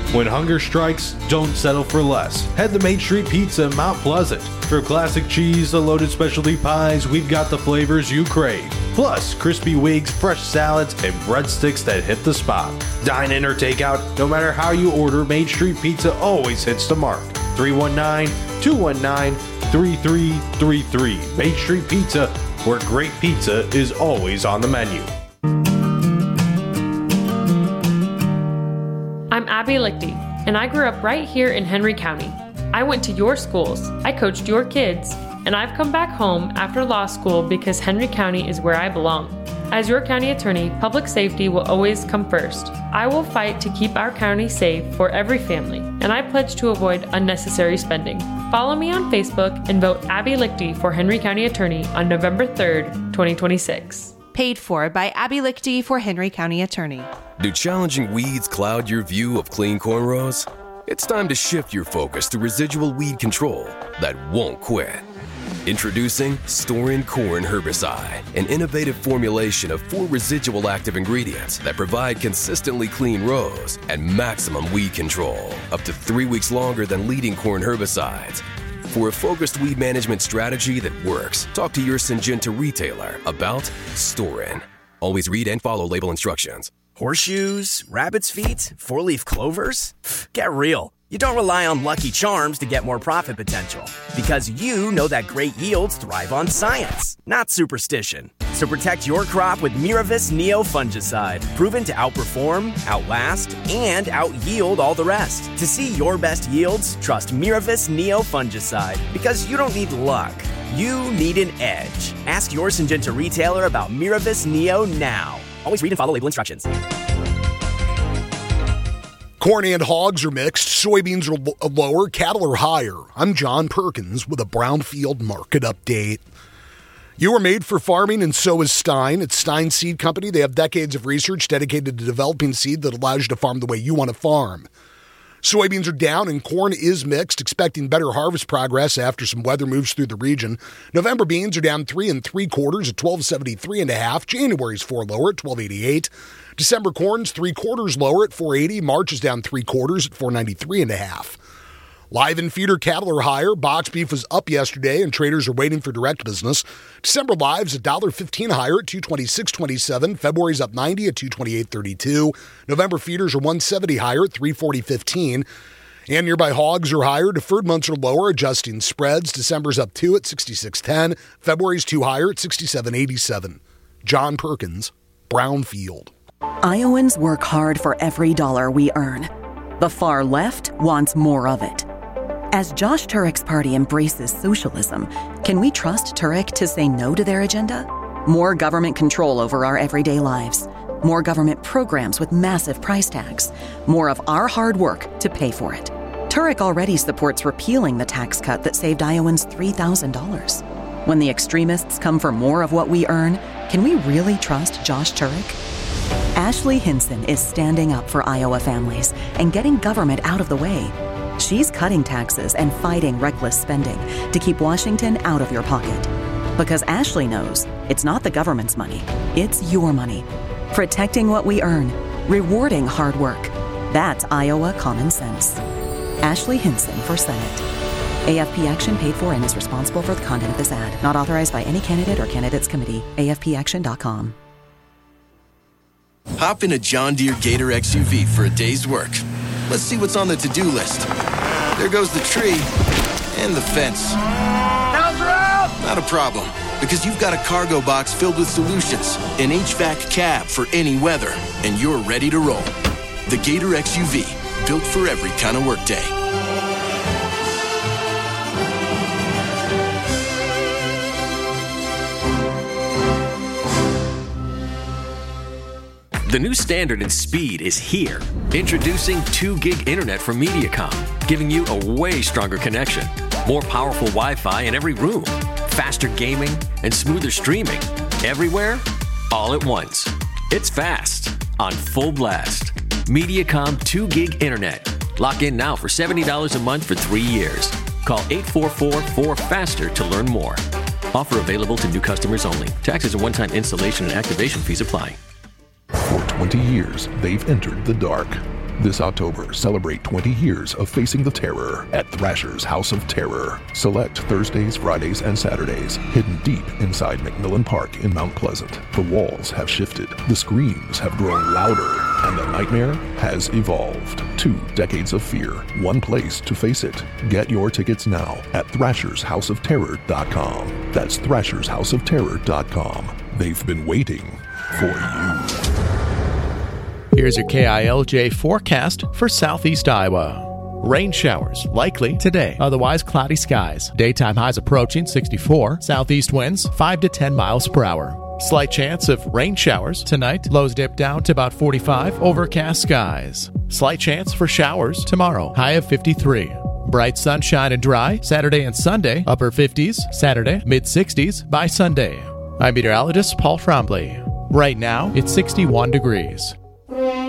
When hunger strikes, don't settle for less. Head to Main Street Pizza in Mount Pleasant. For classic cheese, the loaded specialty pies, we've got the flavors you crave. Plus, crispy wigs, fresh salads, and breadsticks that hit the spot. Dine in or take out, no matter how you order, Main Street Pizza always hits the mark. 319-219-3333. Main Street Pizza, where great pizza is always on the menu. I'm Abby Lichty, and I grew up right here in Henry County. I went to your schools, I coached your kids, and I've come back home after law school because Henry County is where I belong. As your county attorney, public safety will always come first. I will fight to keep our county safe for every family, and I pledge to avoid unnecessary spending. Follow me on Facebook and vote Abby Lichty for Henry County Attorney on November 3rd, 2026. Paid for by Abby Lichty for Henry County Attorney. Do challenging weeds cloud your view of clean cornrows? It's time to shift your focus to residual weed control that won't quit. Introducing Storin Corn Herbicide, an innovative formulation of 4 residual active ingredients that provide consistently clean rows and maximum weed control, up to 3 weeks longer than leading corn herbicides. For a focused weed management strategy that works, talk to your Syngenta retailer about Storin. Always read and follow label instructions. Horseshoes, rabbit's feet, 4-leaf clovers? Get real. You don't rely on Lucky Charms to get more profit potential, because you know that great yields thrive on science, not superstition. So protect your crop with Miravis Neo fungicide, proven to outperform, outlast, and out-yield all the rest. To see your best yields, trust Miravis Neo fungicide, because you don't need luck. You need an edge. Ask your Syngenta retailer about Miravis Neo now. Always read and follow label instructions. Corn and hogs are mixed, soybeans are lower, cattle are higher. I'm John Perkins with a Brownfield Market Update. You are made for farming, and so is Stein. It's Stein Seed Company. They have decades of research dedicated to developing seed that allows you to farm the way you want to farm. Soybeans are down and corn is mixed, expecting better harvest progress after some weather moves through the region. November beans are down 3 3/4 at 12.73.5. January's 4 lower at 12.88. December corn's 3/4 lower at 4.80. March is down 3/4 at 4.93.5. Live and feeder cattle are higher. Box beef was up yesterday, and traders are waiting for direct business. December live's $1.15 higher at $226.27. February's up 90 at $228.32. November feeders are $1.70 higher at $340.15. And nearby hogs are higher. Deferred months are lower, adjusting spreads. December's up 2 at $66.10. February's 2 higher at $67.87. John Perkins, Brownfield. Iowans work hard for every dollar we earn. The far left wants more of it. As Josh Turek's party embraces socialism, can we trust Turek to say no to their agenda? More government control over our everyday lives. More government programs with massive price tags. More of our hard work to pay for it. Turek already supports repealing the tax cut that saved Iowans $3,000. When the extremists come for more of what we earn, can we really trust Josh Turek? Ashley Hinson is standing up for Iowa families and getting government out of the way. She's cutting taxes and fighting reckless spending to keep Washington out of your pocket. Because Ashley knows it's not the government's money, it's your money. Protecting what we earn, rewarding hard work. That's Iowa common sense. Ashley Hinson for Senate. AFP Action paid for and is responsible for the content of this ad. Not authorized by any candidate or candidates committee. AFPAction.com. Hop in a John Deere Gator XUV for a day's work. Let's see what's on the to-do list. There goes the tree and the fence. Cows are out! Not a problem, because you've got a cargo box filled with solutions, an HVAC cab for any weather, and you're ready to roll. The Gator XUV, built for every kind of workday. The new standard in speed is here. Introducing 2 gig internet from Mediacom, giving you a way stronger connection, more powerful Wi-Fi in every room, faster gaming, and smoother streaming. Everywhere, all at once. It's fast, on full blast. Mediacom 2 gig internet. Lock in now for $70 a month for 3 years. Call 844-4FASTER to learn more. Offer available to new customers only. Taxes and one-time installation and activation fees apply. For 20 years, they've entered the dark. This October, celebrate 20 years of facing the terror at Thrasher's House of Terror. Select Thursdays, Fridays, and Saturdays, hidden deep inside McMillan Park in Mount Pleasant. The walls have shifted, the screams have grown louder, and the nightmare has evolved. 2 decades of fear, one place to face it. Get your tickets now at thrashershouseofterror.com. That's thrashershouseofterror.com. They've been waiting for you. Here's your KILJ forecast for southeast Iowa. Rain showers likely today, otherwise cloudy skies. Daytime highs approaching 64. Southeast winds 5 to 10 miles per hour. Slight chance of rain showers tonight. Lows dip down to about 45. Overcast skies. Slight chance for showers tomorrow. High of 53. Bright sunshine and dry Saturday and Sunday. Upper 50s Saturday. Mid 60s by Sunday. I'm meteorologist Paul Trombley. Right now, it's 61 degrees.